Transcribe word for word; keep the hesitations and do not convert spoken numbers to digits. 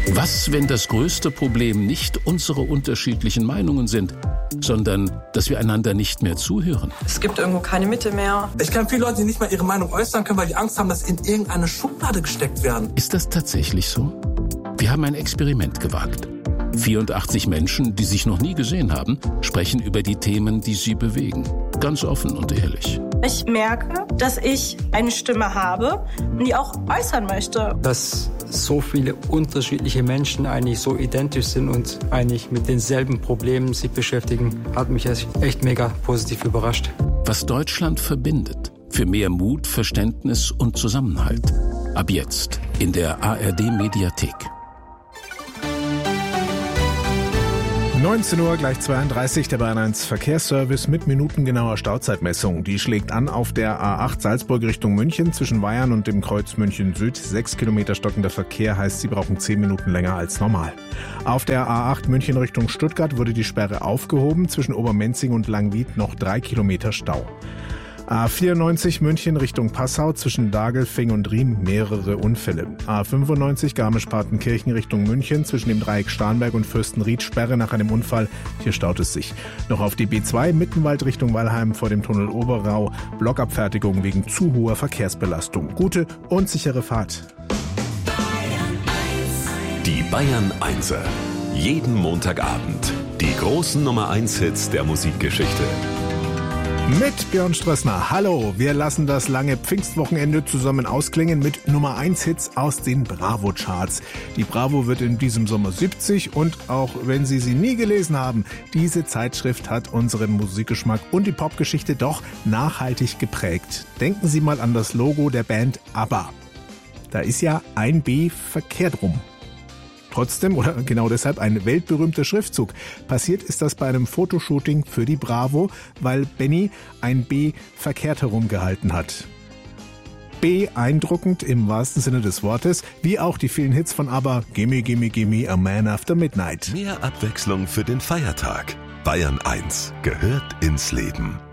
Was, wenn das größte Problem nicht unsere unterschiedlichen Meinungen sind, sondern dass wir einander nicht mehr zuhören? Es gibt irgendwo keine Mitte mehr. Ich kenne viele Leute, die nicht mal ihre Meinung äußern können, weil die Angst haben, dass sie in irgendeine Schublade gesteckt werden. Ist das tatsächlich so? Wir haben ein Experiment gewagt. vierundachtzig Menschen, die sich noch nie gesehen haben, sprechen über die Themen, die sie bewegen. Ganz offen und ehrlich. Ich merke, dass ich eine Stimme habe und die auch äußern möchte. Dass so viele unterschiedliche Menschen eigentlich so identisch sind und eigentlich mit denselben Problemen sich beschäftigen, hat mich echt mega positiv überrascht. Was Deutschland verbindet. Für mehr Mut, Verständnis und Zusammenhalt. Ab jetzt in der A R D-Mediathek. neunzehn Uhr gleich zweiunddreißig, der Bayern eins Verkehrsservice mit minutengenauer Stauzeitmessung. Die schlägt an auf der A acht Salzburg Richtung München zwischen Weyarn und dem Kreuz München Süd. Sechs Kilometer stockender Verkehr heißt, Sie brauchen zehn Minuten länger als normal. Auf der A acht München Richtung Stuttgart wurde die Sperre aufgehoben. Zwischen Obermenzing und Langwied noch drei Kilometer Stau. A vierundneunzig München Richtung Passau zwischen Dagelfing und Riem mehrere Unfälle. A fünfundneunzig Garmisch-Partenkirchen Richtung München zwischen dem Dreieck Starnberg und Fürstenried Sperre nach einem Unfall. Hier staut es sich. Noch auf die B zwei Mittenwald Richtung Weilheim vor dem Tunnel Oberrau. Blockabfertigung wegen zu hoher Verkehrsbelastung. Gute und sichere Fahrt. Die Bayern Einser. Jeden Montagabend. Die großen Nummer eins Hits der Musikgeschichte. Mit Björn Strössner. Hallo, wir lassen das lange Pfingstwochenende zusammen ausklingen mit Nummer eins Hits aus den Bravo-Charts. Die Bravo wird in diesem Sommer siebzig und auch wenn Sie sie nie gelesen haben, diese Zeitschrift hat unseren Musikgeschmack und die Popgeschichte doch nachhaltig geprägt. Denken Sie mal an das Logo der Band ABBA. Da ist ja ein B verkehrt rum. Trotzdem, oder genau deshalb, ein weltberühmter Schriftzug. Passiert ist das bei einem Fotoshooting für die Bravo, weil Benny ein B verkehrt herumgehalten hat. Beeindruckend im wahrsten Sinne des Wortes, wie auch die vielen Hits von ABBA, Gimme, Gimme, Gimme, A Man After Midnight. Mehr Abwechslung für den Feiertag. Bayern eins gehört ins Leben.